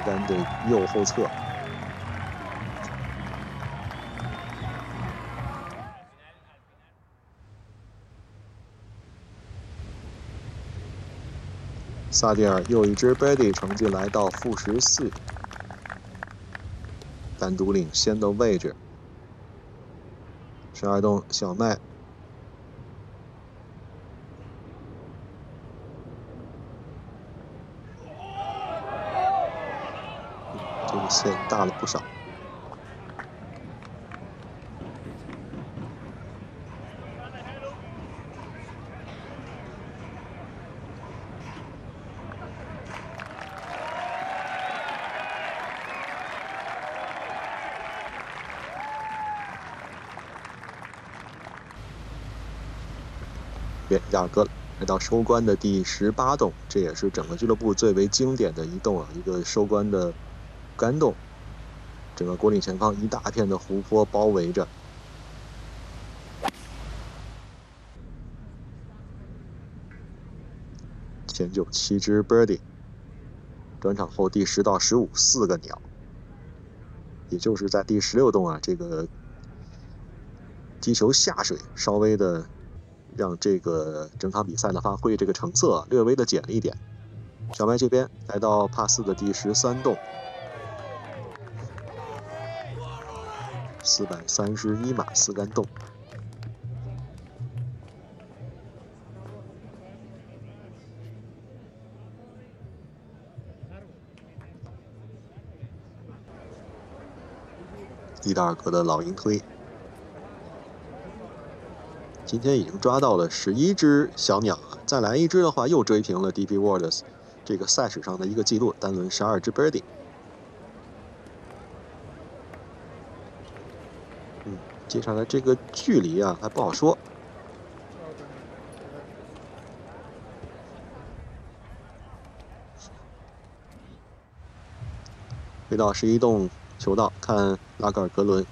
杆的右后侧。萨蒂尔又一支 birdie， 成绩来到-14，单独领先的位置。12洞小麦。这个线大了不少。雅阁来到收官的第18洞，这也是整个俱乐部最为经典的一洞啊，一个收官的干洞。整个果岭前方一大片的湖泊包围着。前9 7支 birdie， 转场后第10到15 4个鸟，也就是在第16洞啊，这个击球下水稍微的让这个整场比赛的发挥这个成色略微的减了一点。小麦这边来到帕4的第13洞，431码4杆洞。伊达尔格的老鹰推，今天已经抓到了11只小鸟啊，再来一只的话，又追平了 DP World 这个赛史上的一个记录，单轮12只 birdie。接下来这个距离啊还不好说。回到11洞球道，看拉格尔格伦。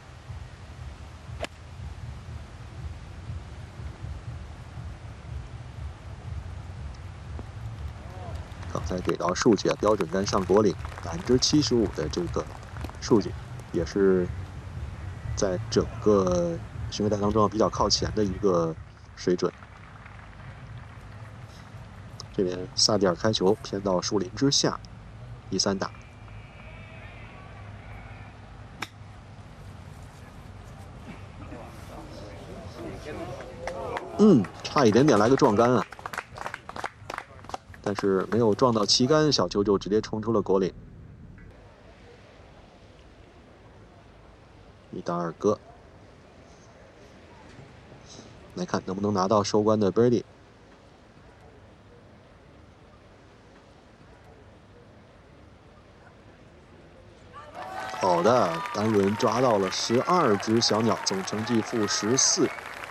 刚才给到数据啊，标准杆上果岭75%的这个数据，也是在整个巡回赛当中比较靠前的一个水准。这边萨蒂尔开球偏到树林之下，第3打。差一点点来个撞杆啊，但是没有撞到旗杆，小球就直接冲出了果岭。伊达尔戈，来看能不能拿到收官的 birdie。好的，单轮抓到了12只小鸟，总成绩-14。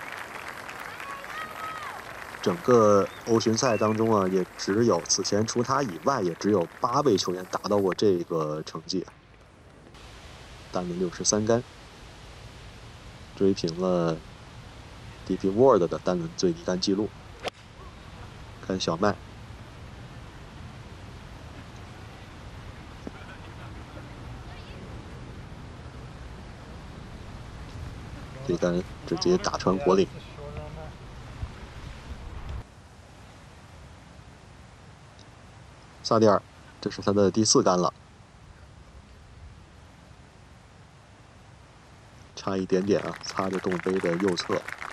整个欧巡赛当中啊，也只有此前除他以外，也只有8位球员达到过这个成绩。单轮63杆，追平了 DP World 的单轮最低杆记录。看小麦，这杆直接打穿果岭。萨蒂尔，这是他的第4杆了，差一点点啊，擦着洞杯的右侧。